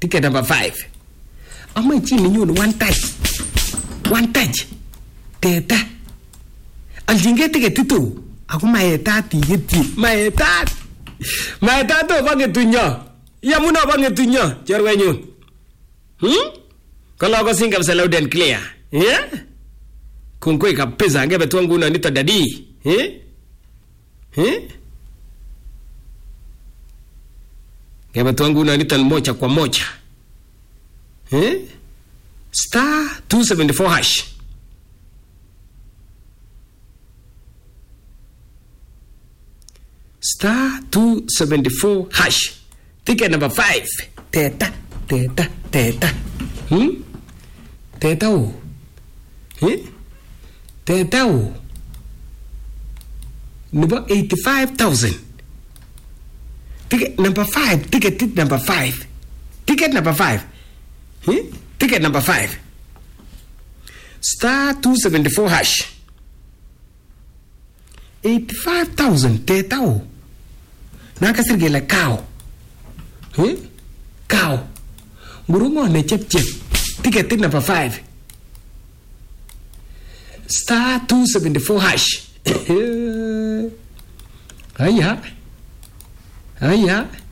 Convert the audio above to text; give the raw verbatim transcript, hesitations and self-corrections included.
Ticket number five. Ama chini nyun one touch. One touch. Teta. Aljinge ticket itu. Aku maetat tiket. Maetat. Maetat tu bang etunya. Ya muna bang etunya. Cerwe nyun. Hmm? Kalau aku singkap selalu dan clear. Ya? Kunkoi kabisa ngebe tuangu na nita dadi. Eh? Eh? Ngebe tuangu na nita moja kwa moja. Eh? Star two seventy-four hash. Star two seventy-four hash. Ticket number five. Teta, teta, teta. Hmm? Teta o. Eh? Teta o. Number eighty-five thousand. Ticket number five. Ticket ticket number five. Ticket number five. Hmm? Ticket number five. Star two seventy-four hash. eighty-five thousand. Teta o. Nakasirge la cow. Hmm? Cow. Burungo ne chep chep. Ticket ticket number five. Star two seventy-four hash. Aya. Aya.